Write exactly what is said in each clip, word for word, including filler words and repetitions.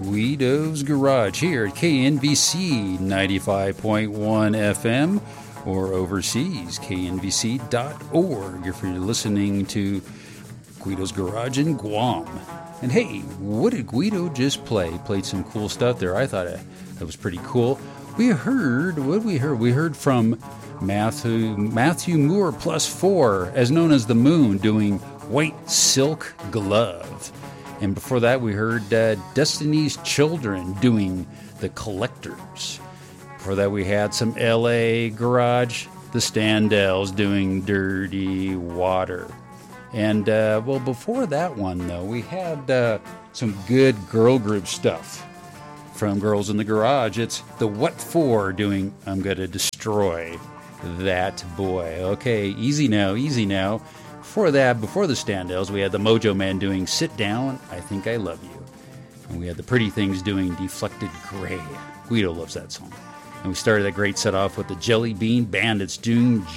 Guido's Garage here at K N V C ninety-five point one F M or overseas, K N V C dot org if you're listening to Guido's Garage in Guam. And hey, what did Guido just play? He played some cool stuff there. I thought that was pretty cool. We heard, what did we heard? We heard from Matthew, Matthew Moore plus four, as known as the Moon, doing White Silk Glove. And before that, we heard uh, Destiny's Children doing The Collectors. Before that, we had some L A Garage, the Standells doing Dirty Water. And, uh, well, before that one, though, we had uh, some good girl group stuff from Girls in the Garage. It's the What For doing I'm Gonna Destroy That Boy. Okay, easy now, easy now. Before that, before the Standells, we had the Mojo Man doing Sit Down, I Think I Love You. And we had the Pretty Things doing Deflected Gray. Guido loves that song. And we started that great set off with the Jelly Bean Bandits doing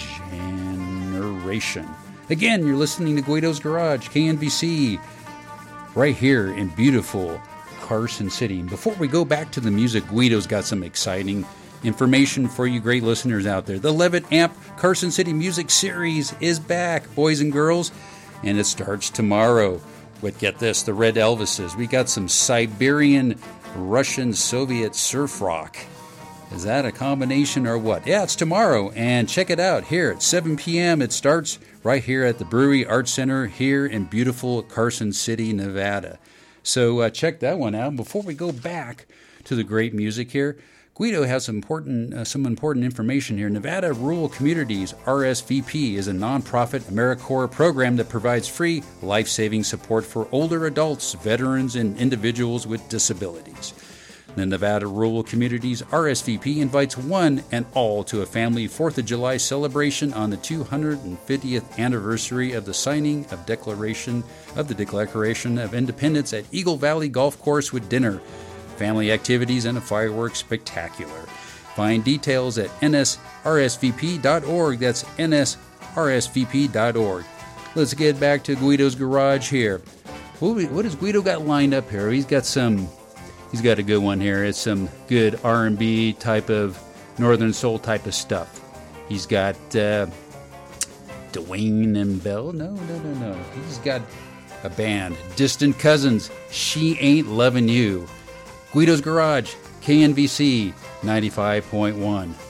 Generation. Again, you're listening to Guido's Garage, K N V C, right here in beautiful Carson City. And before we go back to the music, Guido's got some exciting information for you great listeners out there. The Levitt Amp Carson City Music Series is back, boys and girls, and it starts tomorrow with, get this, the Red Elvises. We got some Siberian, Russian, Soviet surf rock. Is that a combination or what? Yeah, it's tomorrow, and check it out here at seven p.m. It starts right here at the Brewery Arts Center here in beautiful Carson City, Nevada. So uh, check that one out. Before we go back to the great music here, Guido has some important, uh, some important information here. Nevada Rural Communities, R S V P, is a nonprofit AmeriCorps program that provides free, life-saving support for older adults, veterans, and individuals with disabilities. The Nevada Rural Communities, R S V P, invites one and all to a family fourth of July celebration on the two hundred fiftieth anniversary of the signing of Declaration of the Declaration of Independence at Eagle Valley Golf Course with dinner, family activities, and a fireworks spectacular. Find details at N S R S V P dot org. That's N S R S V P dot org. Let's get back to Guido's Garage here. What has Guido got lined up here? He's got some, he's got a good one here. It's some good R and B type of Northern Soul type of stuff. He's got uh, Dwayne and Bell. No, no, no, no. He's got a band, Distant Cousins, She Ain't Lovin' You. Guido's Garage, K N V C ninety-five point one.